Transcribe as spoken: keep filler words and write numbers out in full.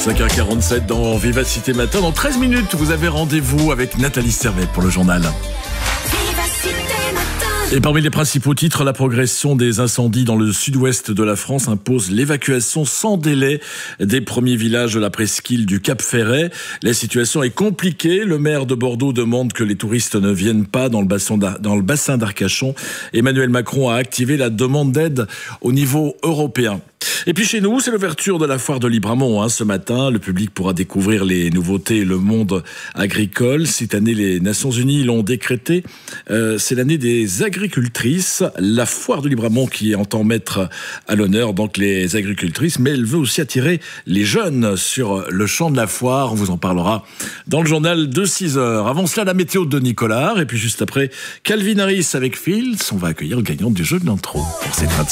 cinq heures quarante-sept dans Vivacité Matin. Dans treize minutes, vous avez rendez-vous avec Nathalie Servet pour le journal. Et parmi les principaux titres, la progression des incendies dans le sud-ouest de la France impose l'évacuation sans délai des premiers villages de la presqu'île du Cap Ferret. La situation est compliquée. Le maire de Bordeaux demande que les touristes ne viennent pas dans le bassin d'Ar- dans le bassin d'Arcachon. Emmanuel Macron a activé la demande d'aide au niveau européen. Et puis chez nous, c'est l'ouverture de la foire de Libramont hein, ce matin. Le public pourra découvrir les nouveautés et le monde agricole. Cette année, les Nations Unies l'ont décrété. Euh, c'est l'année des agricultrices. La foire de Libramont qui entend mettre à l'honneur donc les agricultrices, mais elle veut aussi attirer les jeunes sur le champ de la foire. On vous en parlera dans le journal de six heures. Avant cela, la météo de Nicolas. Et puis juste après, Calvin Harris avec Fields. On va accueillir le gagnant du jeu de l'intro pour cette